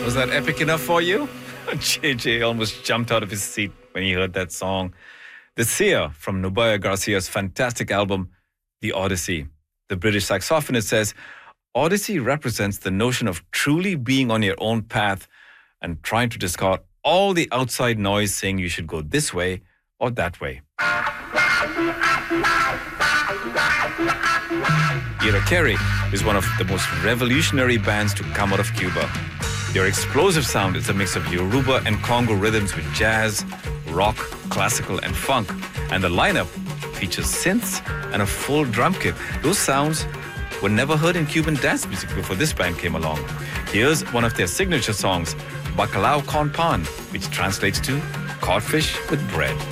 Was that epic enough for you? JJ almost jumped out of his seat when he heard that song. The Seer from Nubia Garcia's fantastic album, The Odyssey. The British saxophonist says, Odyssey represents the notion of truly being on your own path and trying to discard all the outside noise saying you should go this way or that way. Iraquere is one of the most revolutionary bands to come out of Cuba. Their explosive sound is a mix of Yoruba and Congo rhythms with jazz, rock, classical, and funk. And the lineup features synths and a full drum kit. Those sounds were never heard in Cuban dance music before this band came along. Here's one of their signature songs, Bacalao con Pan, which translates to codfish with bread.